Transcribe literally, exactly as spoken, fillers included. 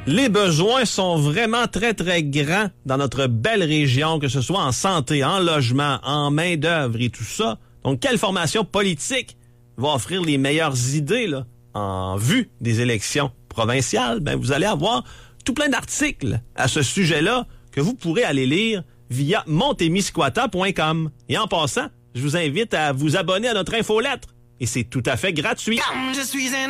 Les besoins sont vraiment très, très grands dans notre belle région, que ce soit en santé, en logement, en main-d'œuvre et tout ça. Donc, quelle formation politique va offrir les meilleures idées là, en vue des élections provinciales? Ben, vous allez avoir tout plein d'articles à ce sujet-là que vous pourrez aller lire via montemisquata point com. Et en passant, je vous invite à vous abonner à notre infolettre. Et c'est tout à fait gratuit. Comme je suis un